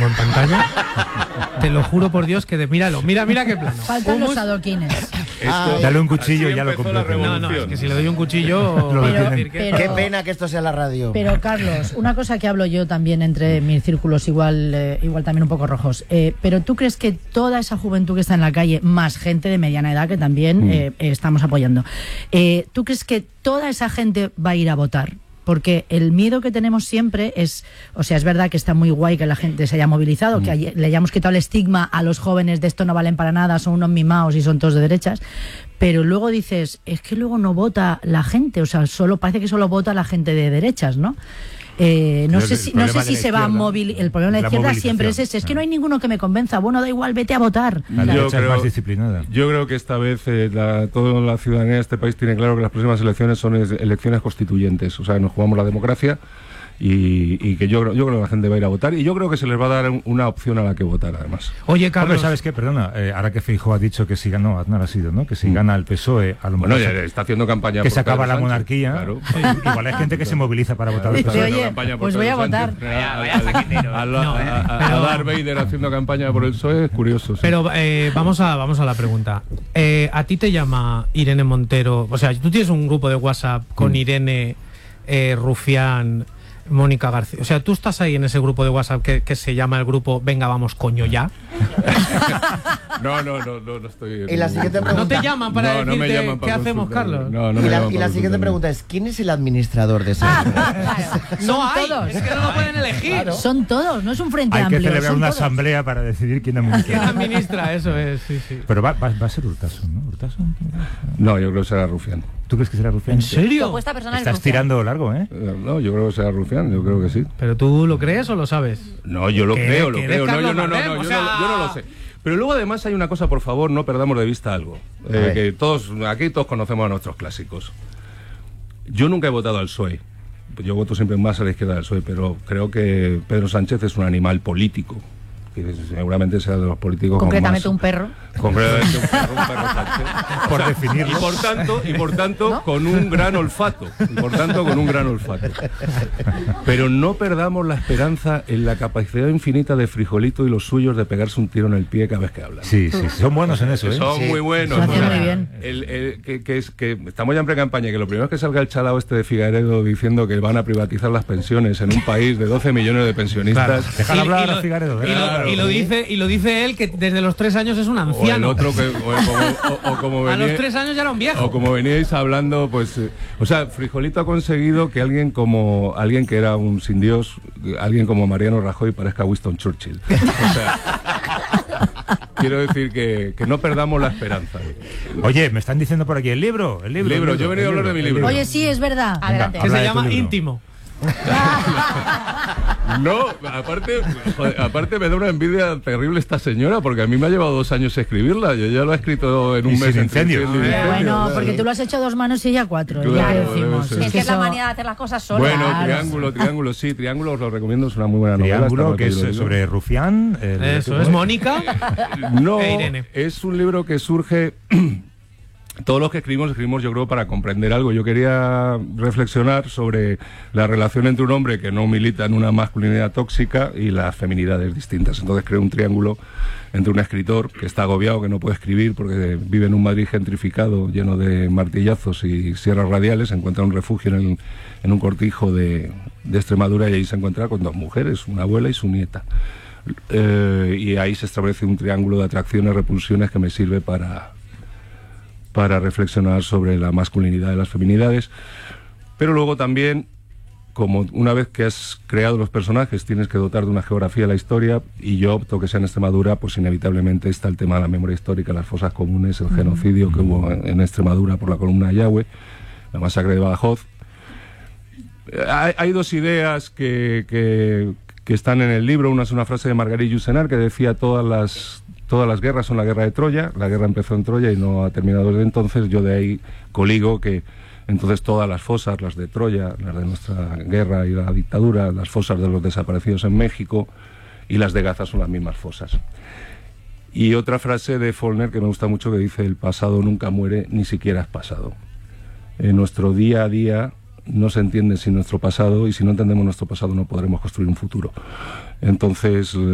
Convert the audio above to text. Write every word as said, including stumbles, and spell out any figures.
en pantalla. Te lo juro por Dios que de, míralo, mira, mira qué plano. Faltan los adoquines. Ah, dale un cuchillo y ya lo completo. No, no, es que si le doy un cuchillo... Lo Pero- detienen. pero- Qué pena que esto sea la radio. Pero Carlos, una cosa que hablo yo también entre mis círculos igual, eh, igual también un poco rojos, eh, pero ¿tú crees que toda esa juventud que está en la calle, más gente de mediana edad que también Mm. eh, estamos apoyando, eh, ¿tú crees que toda esa gente va a ir a votar? Porque el miedo que tenemos siempre es, o sea, es verdad que está muy guay que la gente se haya movilizado, Mm. que hay- le hayamos quitado el estigma a los jóvenes de esto no valen para nada, son unos mimaos y son todos de derechas, pero luego dices, es que luego no vota la gente, o sea, solo parece que solo vota la gente de derechas, ¿no? Eh, no Pero sé el si, no sé problema de si la se va a izquierda, movilizar. El problema de la, la izquierda siempre es movilización. ese. Es que no hay ninguno que me convenza. Bueno, da igual, vete a votar. La Yo derecha es creo- más disciplinada. Yo creo que esta vez eh, la, toda la ciudadanía de este país tiene claro que las próximas elecciones son es- elecciones constituyentes, o sea, nos jugamos la democracia y, y que yo, creo- yo creo que la gente va a ir a votar y yo creo que se les va a dar un- una opción a la que votar, además. Oye, Carlos... Hombre, ¿sabes qué? Perdona, eh, ahora que Feijóo ha dicho que si gana, no, Aznar ha sido, ¿no? Que si gana el P S O E, a lo mejor Bueno, ya se- está haciendo campaña que por se acaba Pedro la Sánchez, monarquía. claro. Sí, igual hay gente que se moviliza para votar al Dice, P S O E. oye, Haciendo campaña por pues voy a Pedro votar. Sánchez. Vaya, vaya saquitero. A, la- No, a- a- pero- a Darth Vader haciendo campaña por el P S O E es curioso. sí. Pero eh, vamos, a, vamos a la pregunta. Eh, ¿A ti te llama Irene Montero? O sea, tú tienes un grupo de WhatsApp con Irene, eh, Rufián, Mónica García. O sea, tú estás ahí en ese grupo de WhatsApp que, que se llama el grupo Venga, vamos, coño, ya. No, no, no, no, no estoy... Y la siguiente pregunta. ¿No te llaman para No, no me decirte llaman para qué hacemos, consultarme. Carlos? No, no y me la, llaman y la para siguiente consultarme. pregunta es, ¿quién es el administrador de ese Ah, grupo? claro. No Son hay, todos. es que no lo pueden elegir. Son todos, no es un frente Hay que amplio. celebrar son una todos. asamblea para decidir quién ¿Quién administra. administra? Eso es, sí, sí. Pero va, va, va a ser Urtasun, ¿no? ¿Urtasun? No, yo creo que será Rufián. ¿Tú crees que será Rufián? ¿En Tu serio? apuesta personal es Estás Rufián. tirando largo, ¿eh? Eh, No, yo creo que será Rufián, yo creo que sí. ¿Pero tú lo crees o lo sabes? No, yo lo Que- creo, lo que eres creo. No, yo Carlos no, no, no, Bardem, yo, o no, sea- yo no lo sé. Pero luego además hay una cosa, por favor, no perdamos de vista algo. Eh, ver. que todos, aquí todos conocemos a nuestros clásicos. Yo nunca he votado al P S O E. Yo voto siempre más a la izquierda del P S O E, pero creo que Pedro Sánchez es un animal político. Que seguramente sea de los políticos con Concretamente más- un perro. Concretamente un perro, un perro Sánchez. Por definirlo. Y por tanto, y por tanto con un gran olfato. Y por tanto, con un gran olfato. Pero no perdamos la esperanza en la capacidad infinita de Frijolito y los suyos de pegarse un tiro en el pie cada vez que hablan. Sí, sí, son buenos en eso, ¿eh? Son Sí. muy buenos. Lo hacen O sea, muy bien. el- el- que, que es, que estamos ya en pre-campaña, que lo primero es que salga el chalao este de Figaredo diciendo que van a privatizar las pensiones en un país de doce millones de pensionistas. Dejar Y- hablar y lo- a Figaredo. Y lo, Claro. y lo dice, y lo dice él, que desde los tres años es un O el anciano. otro que, o, como, o- o como A los venía- tres años ya era un viejo. O como veníais hablando, pues, eh, o sea, Frijolito ha conseguido que alguien como alguien que era un sin Dios, alguien como Mariano Rajoy parezca Winston Churchill. O sea, quiero decir que, que no perdamos la esperanza. Oye, me están diciendo por aquí el libro, el libro. El libro, el yo he venido a el hablar de mi libro. Oye, sí, es verdad. Adelante. Que Habla se de tu llama libro. Íntimo. No, aparte, joder, aparte me da una envidia terrible esta señora, porque a mí me ha llevado dos años escribirla. Yo ya lo he escrito en un Y mes. sin entre incendios. incendio y incendio, Bueno, claro. porque tú lo has hecho a dos manos y ella a cuatro. Claro, ya que debe decimos. ser. Es que es la eso- manía de hacer las cosas sola. Bueno, Claro. Triángulo, Triángulo, sí, Triángulo os lo recomiendo, es una muy buena novela. Triángulo, está que muy es bien. sobre Rufián. el- Eso, es Mónica. No, E Irene. es un libro que surge... Todos los que escribimos, escribimos yo creo para comprender algo. Yo quería reflexionar sobre la relación entre un hombre que no milita en una masculinidad tóxica y las feminidades distintas. Entonces creo un triángulo entre un escritor que está agobiado, que no puede escribir porque vive en un Madrid gentrificado lleno de martillazos y sierras radiales, encuentra un refugio en, el- en un cortijo de, de Extremadura y ahí se encuentra con dos mujeres, una abuela y su nieta. Eh, y ahí se establece un triángulo de atracciones, repulsiones que me sirve para... para reflexionar sobre la masculinidad y las feminidades, pero luego también, como una vez que has creado los personajes, tienes que dotar de una geografía a la historia, y yo opto que sea en Extremadura, pues inevitablemente está el tema de la memoria histórica, las fosas comunes, el genocidio que hubo en, en Extremadura por la columna de Yahweh, la masacre de Badajoz. Eh, Hay, hay dos ideas que, que, que están en el libro. Una es una frase de Marguerite Yourcenar que decía todas las todas las guerras son la guerra de Troya, la guerra empezó en Troya y no ha terminado desde entonces. Yo de ahí coligo que entonces todas las fosas, las de Troya, las de nuestra guerra y la dictadura, las fosas de los desaparecidos en México y las de Gaza son las mismas fosas. Y otra frase de Faulkner que me gusta mucho que dice: el pasado nunca muere, ni siquiera es pasado. En nuestro día a día no se entiende sin nuestro pasado, y si no entendemos nuestro pasado no podremos construir un futuro. Entonces